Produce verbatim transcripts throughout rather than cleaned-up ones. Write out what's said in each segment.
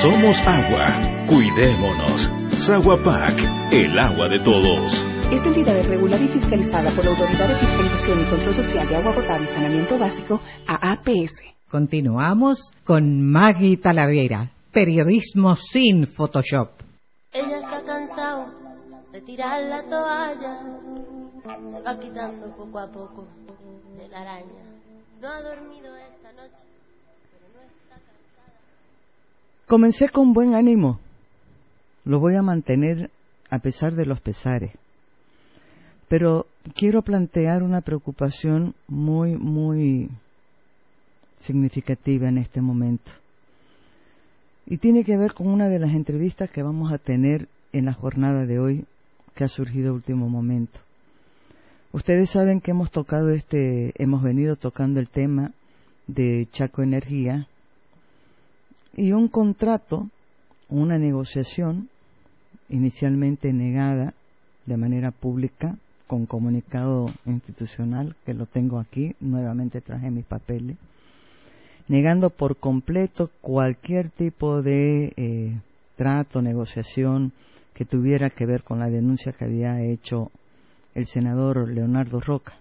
Somos agua. Cuidémonos. Saguapac, el agua de todos. Esta entidad es regulada y fiscalizada por la Autoridad de Fiscalización y Control Social de Agua Potable y Saneamiento Básico, A A P S. Continuamos con Maggie Talavera, periodismo sin Photoshop. Ella se ha cansado de tirar la toalla, se va quitando poco a poco de la araña. No ha dormido esta noche, pero no está cansada. Comencé con buen ánimo. Lo voy a mantener a pesar de los pesares. Pero quiero plantear una preocupación muy, muy significativa en este momento. Y tiene que ver con una de las entrevistas que vamos a tener en la jornada de hoy, que ha surgido a último momento. Ustedes saben que hemos tocado este, hemos venido tocando el tema de Chaco Energía y un contrato, una negociación inicialmente negada de manera pública con comunicado institucional, que lo tengo aquí, nuevamente traje mis papeles, negando por completo cualquier tipo de eh, trato, negociación que tuviera que ver con la denuncia que había hecho el senador Leonardo Roca.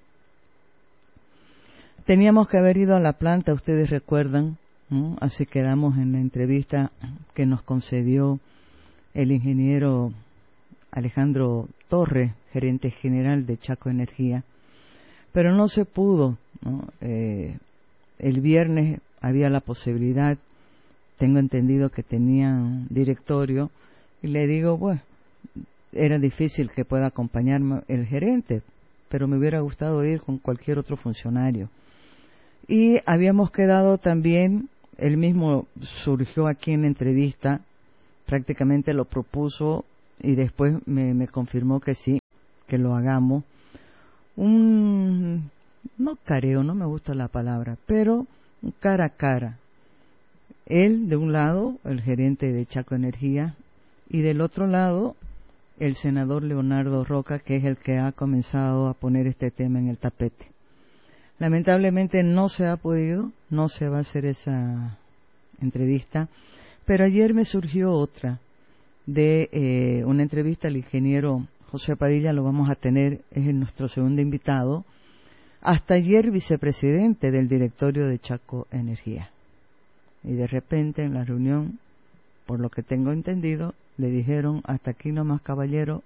Teníamos que haber ido a la planta, ustedes recuerdan, ¿no? Así quedamos en la entrevista que nos concedió el ingeniero Alejandro Torres, gerente general de Chaco Energía, pero no se pudo, ¿no? Eh, el viernes había la posibilidad, tengo entendido que tenían directorio, y le digo, bueno, era difícil que pueda acompañarme el gerente, pero me hubiera gustado ir con cualquier otro funcionario. Y habíamos quedado también, él mismo surgió aquí en la entrevista, prácticamente lo propuso y después me, me confirmó que sí, que lo hagamos. Un, no careo, no me gusta la palabra, pero un cara a cara. Él de un lado, el gerente de Chaco Energía, y del otro lado, el senador Leonardo Roca, que es el que ha comenzado a poner este tema en el tapete. Lamentablemente no se ha podido, no se va a hacer esa entrevista, pero ayer me surgió otra, de eh, una entrevista al ingeniero José Padilla, lo vamos a tener, es nuestro segundo invitado, hasta ayer vicepresidente del directorio de Chaco Energía. Y de repente en la reunión, por lo que tengo entendido, le dijeron, hasta aquí nomás caballero,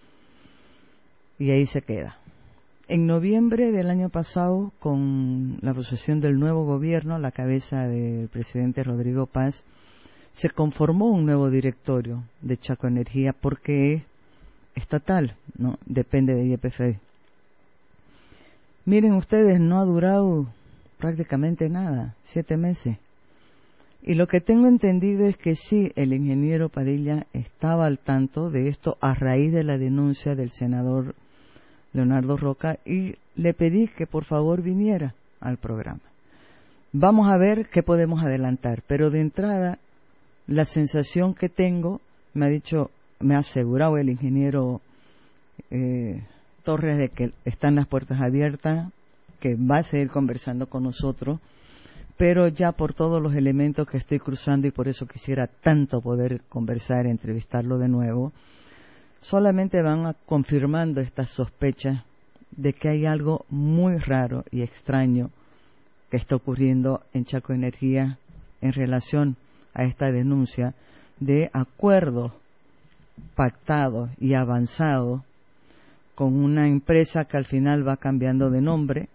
y ahí se queda. En noviembre del año pasado, con la posesión del nuevo gobierno, a la cabeza del presidente Rodrigo Paz, se conformó un nuevo directorio de Chaco Energía porque es estatal, no depende de I E P F. Miren ustedes, no ha durado prácticamente nada, siete meses. Y lo que tengo entendido es que sí, el ingeniero Padilla estaba al tanto de esto a raíz de la denuncia del senador Leonardo Roca y le pedí que por favor viniera al programa. Vamos a ver qué podemos adelantar, pero de entrada la sensación que tengo, me ha dicho, me ha asegurado el ingeniero eh, Torres de que están las puertas abiertas, que va a seguir conversando con nosotros, pero ya por todos los elementos que estoy cruzando y por eso quisiera tanto poder conversar, entrevistarlo de nuevo, solamente van a, confirmando estas sospechas de que hay algo muy raro y extraño que está ocurriendo en Chaco Energía en relación a esta denuncia de acuerdos pactados y avanzados con una empresa que al final va cambiando de nombre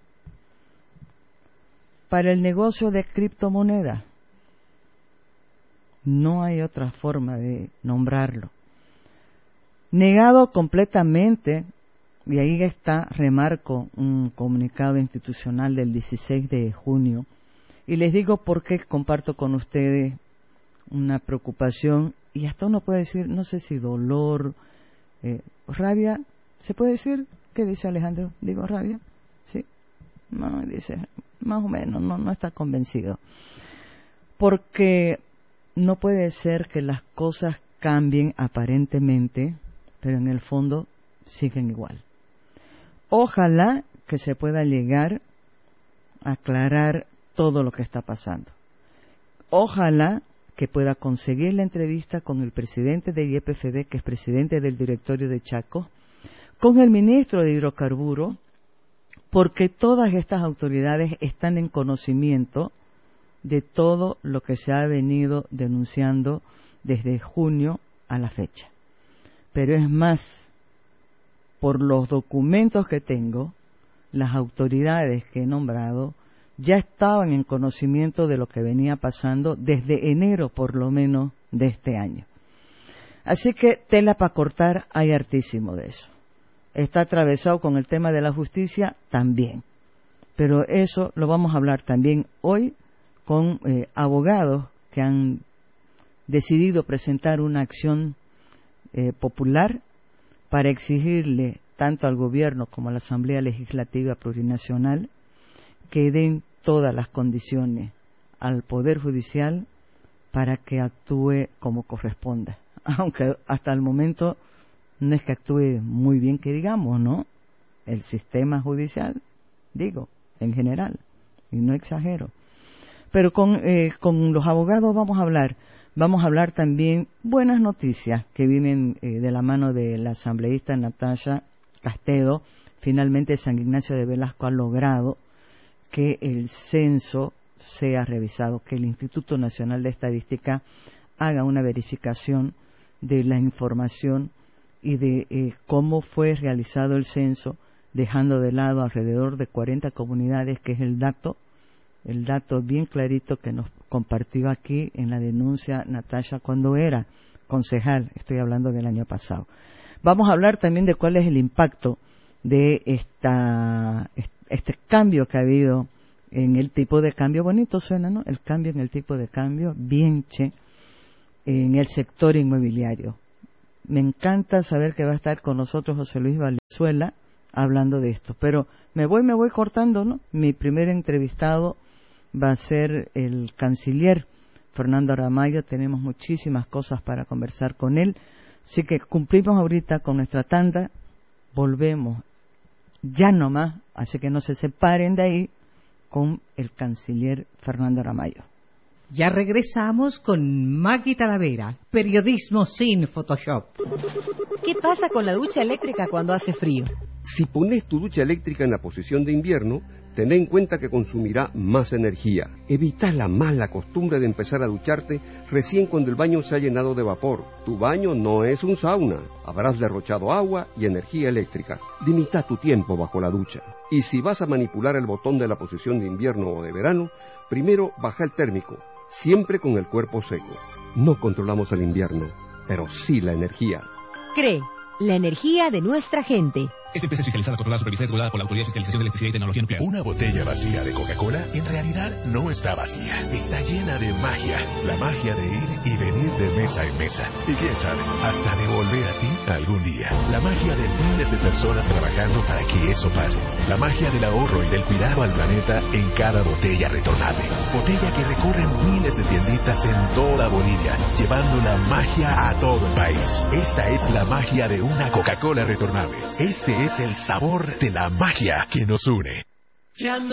para el negocio de criptomonedas. No hay otra forma de nombrarlo. Negado completamente, y ahí está, remarco, un comunicado institucional del dieciséis de junio, y les digo por qué comparto con ustedes una preocupación, y hasta uno puede decir, no sé si dolor, eh, rabia, ¿se puede decir? ¿Qué dice Alejandro? ¿Digo rabia? Sí. No, dice, más o menos, no, no está convencido. Porque no puede ser que las cosas cambien aparentemente, pero en el fondo siguen igual. Ojalá que se pueda llegar a aclarar todo lo que está pasando. Ojalá que pueda conseguir la entrevista con el presidente de I E P F B, que es presidente del directorio de Chaco, con el ministro de Hidrocarburos, porque todas estas autoridades están en conocimiento de todo lo que se ha venido denunciando desde junio a la fecha. Pero es más, por los documentos que tengo, las autoridades que he nombrado ya estaban en conocimiento de lo que venía pasando desde enero, por lo menos, de este año. Así que tela para cortar hay hartísimo de eso. Está atravesado con el tema de la justicia también. Pero eso lo vamos a hablar también hoy con eh, abogados que han decidido presentar una acción eh, popular para exigirle tanto al gobierno como a la Asamblea Legislativa Plurinacional que den todas las condiciones al Poder Judicial para que actúe como corresponda. Aunque hasta el momento no es que actúe muy bien que digamos, ¿no? El sistema judicial, digo, en general, y no exagero. Pero con, eh, con los abogados vamos a hablar, vamos a hablar también buenas noticias que vienen eh, de la mano de la asambleísta Natalia Castedo. Finalmente San Ignacio de Velasco ha logrado que el censo sea revisado, que el Instituto Nacional de Estadística haga una verificación de la información y de eh, cómo fue realizado el censo, dejando de lado alrededor de cuarenta comunidades, que es el dato, el dato bien clarito que nos compartió aquí en la denuncia Natalia cuando era concejal, estoy hablando del año pasado. Vamos a hablar también de cuál es el impacto de esta, este cambio que ha habido en el tipo de cambio, bonito suena, ¿no? El cambio en el tipo de cambio, bien che, en el sector inmobiliario. Me encanta saber que va a estar con nosotros José Luis Valenzuela hablando de esto, pero me voy, me voy cortando, ¿no? Mi primer entrevistado va a ser el canciller Fernando Aramayo. Tenemos muchísimas cosas para conversar con él, así que cumplimos ahorita con nuestra tanda, volvemos ya nomás, así que no se separen de ahí con el canciller Fernando Aramayo. Ya regresamos con Maggie Talavera, periodismo sin Photoshop. ¿Qué pasa con la ducha eléctrica cuando hace frío? Si pones tu ducha eléctrica en la posición de invierno, ten en cuenta que consumirá más energía. Evita la mala costumbre de empezar a ducharte recién cuando el baño se ha llenado de vapor. Tu baño no es un sauna. Habrás derrochado agua y energía eléctrica. Limita tu tiempo bajo la ducha. Y si vas a manipular el botón de la posición de invierno o de verano, primero baja el térmico, siempre con el cuerpo seco. No controlamos el invierno, pero sí la energía. CRE, la energía de nuestra gente. Esta empresa es fiscalizada, controlada, supervisada y regulada por la Autoridad de Fiscalización de Electricidad y Tecnología Nuclear. Una botella vacía de Coca-Cola en realidad no está vacía. Está llena de magia. La magia de ir y venir de mesa en mesa. Y quién sabe, hasta de volver a ti algún día. La magia de miles de personas trabajando para que eso pase. La magia del ahorro y del cuidado al planeta en cada botella retornable. Botella que recorren miles de tienditas en toda Bolivia, llevando la magia a todo el país. Esta es la magia de una Coca-Cola retornable. Este es el sabor de la magia que nos une.